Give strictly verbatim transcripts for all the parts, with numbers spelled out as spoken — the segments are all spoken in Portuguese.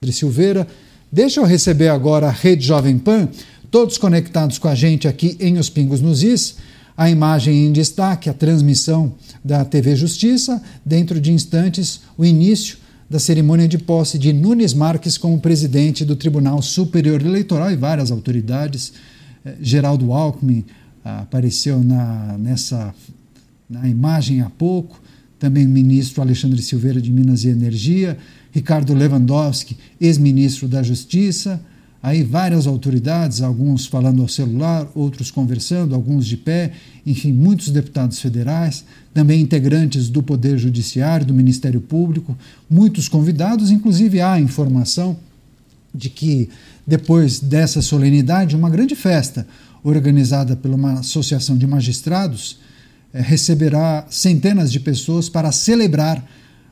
Silveira. Deixa eu receber agora a Rede Jovem Pan, todos conectados com a gente aqui em Os Pingos nos Is. A imagem em destaque, a transmissão da T V Justiça. Dentro de instantes, o início da cerimônia de posse de Nunes Marques como presidente do Tribunal Superior Eleitoral e várias autoridades. Geraldo Alckmin apareceu na, nessa, na imagem há pouco, também o ministro Alexandre Silveira de Minas e Energia, Ricardo Lewandowski, ex-ministro da Justiça, aí várias autoridades, alguns falando ao celular, outros conversando, alguns de pé, enfim, muitos deputados federais, também integrantes do Poder Judiciário, do Ministério Público, muitos convidados, inclusive há informação de que depois dessa solenidade, uma grande festa organizada por uma associação de magistrados eh, receberá centenas de pessoas para celebrar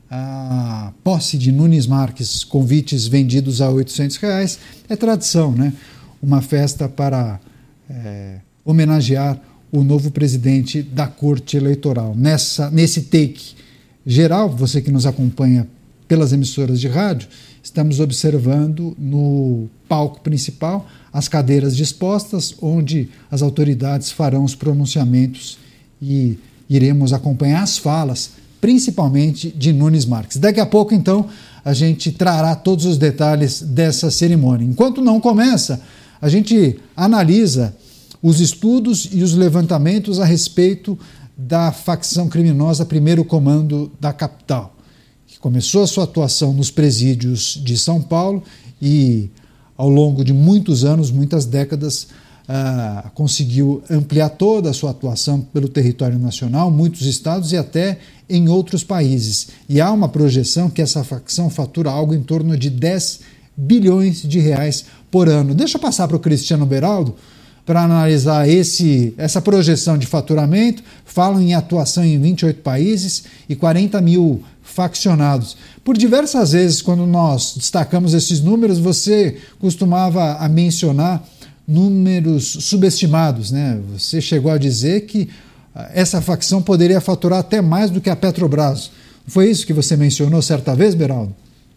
a posse de Nunes Marques, convites vendidos a oitocentos reais. É tradição, né? Uma festa para é, homenagear o novo presidente da Corte Eleitoral. Nessa, nesse take geral, você que nos acompanha pelas emissoras de rádio, estamos observando no palco principal as cadeiras dispostas, onde as autoridades farão os pronunciamentos e iremos acompanhar as falas, principalmente de Nunes Marques. Daqui a pouco, então, a gente trará todos os detalhes dessa cerimônia. Enquanto não começa, a gente analisa os estudos e os levantamentos a respeito da facção criminosa Primeiro Comando da capital, que começou a sua atuação nos presídios de São Paulo e, ao longo de muitos anos, muitas décadas, Uh, conseguiu ampliar toda a sua atuação pelo território nacional, muitos estados e até em outros países. E há uma projeção que essa facção fatura algo em torno de dez bilhões de reais por ano. Deixa eu passar para o Cristiano Beraldo para analisar esse, essa projeção de faturamento. Falam em atuação em vinte e oito países e quarenta mil faccionados. Por diversas vezes, quando nós destacamos esses números, você costumava a mencionar números subestimados, né? Você chegou a dizer que essa facção poderia faturar até mais do que a Petrobras. Foi isso que você mencionou certa vez, Beraldo?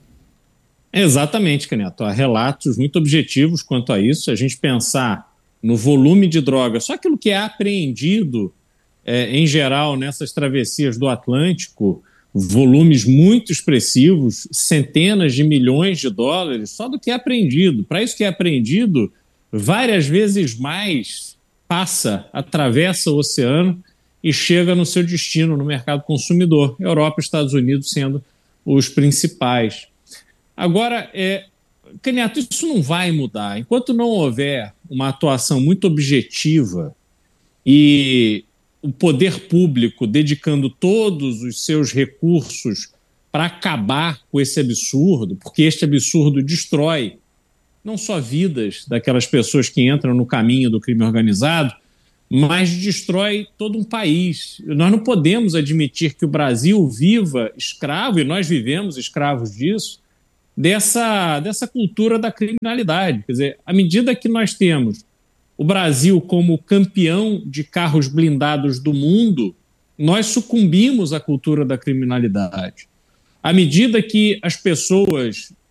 Exatamente, Caneto. Há relatos muito objetivos quanto a isso. A gente pensar no volume de drogas, só aquilo que é apreendido, é, em geral, nessas travessias do Atlântico, volumes muito expressivos, centenas de milhões de dólares, só do que é apreendido. Para isso que é apreendido, várias vezes mais passa, atravessa o oceano e chega no seu destino, no mercado consumidor. Europa e Estados Unidos sendo os principais. Agora, é, Caneto, isso não vai mudar. Enquanto não houver uma atuação muito objetiva e o poder público dedicando todos os seus recursos para acabar com esse absurdo, porque este absurdo destrói não só vidas daquelas pessoas que entram no caminho do crime organizado, mas destrói todo um país. Nós não podemos admitir que o Brasil viva escravo, e nós vivemos escravos disso, dessa, dessa cultura da criminalidade. Quer dizer, à medida que nós temos o Brasil como campeão de carros blindados do mundo, nós sucumbimos à cultura da criminalidade. À medida que as pessoas